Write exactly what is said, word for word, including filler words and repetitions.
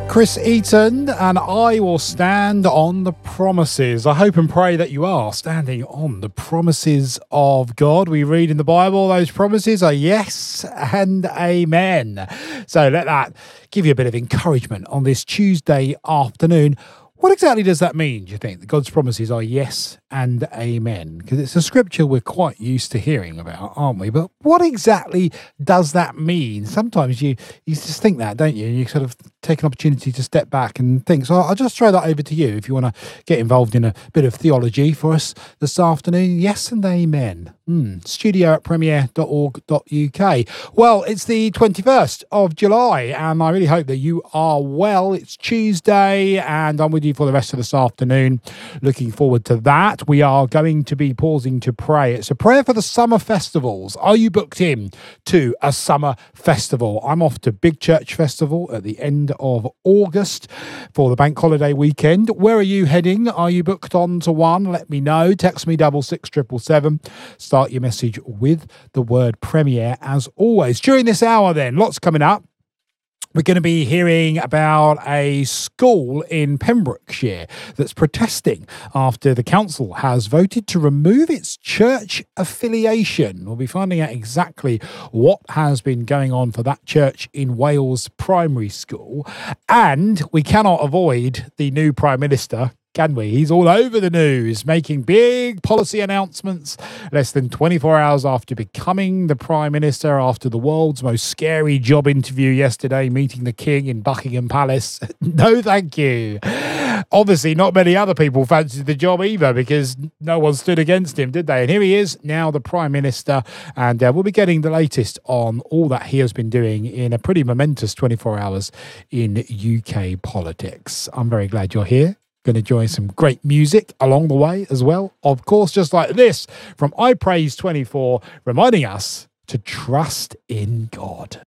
Chris Eaton, and I will stand on the promises. I hope and pray that you are standing on the promises of God. We read in the Bible, those promises are yes and amen. So let that give you a bit of encouragement on this Tuesday afternoon. What exactly does that mean, do you think? That God's promises are yes and amen? Because it's a scripture we're quite used to hearing about, aren't we? But what exactly does that mean? Sometimes you, you just think that, don't you? You sort of take an opportunity to step back and think. So I'll just throw that over to you if you want to get involved in a bit of theology for us this afternoon. Yes and amen. Hmm. Studio at premier dot org dot uk. Well, it's the twenty-first of July, and I really hope that you are well. It's Tuesday, and I'm with you for the rest of this afternoon. Looking forward to that. We are going to be pausing to pray. It's a prayer for the summer festivals. Are you booked in to a summer festival? I'm off to Big Church Festival at the end of August for the bank holiday weekend. Where are you heading? Are you booked on to one? Let me know. Text me double six triple seven. Start your message with the word Premier as always. During this hour then, lots coming up. We're going to be hearing about a school in Pembrokeshire that's protesting after the council has voted to remove its church affiliation. We'll be finding out exactly what has been going on for that church in Wales primary school. And we cannot avoid the new Prime Minister, can we? He's all over the news, making big policy announcements less than twenty-four hours after becoming the Prime Minister, after the world's most scary job interview yesterday, meeting the King in Buckingham Palace. No, thank you. Obviously, not many other people fancied the job either, because no one stood against him, did they? And here he is, now the Prime Minister, and uh, we'll be getting the latest on all that he has been doing in a pretty momentous twenty-four hours in U K politics. I'm very glad you're here. Going to enjoy some great music along the way as well. Of course, just like this from I Praise twenty-four, reminding us to trust in God.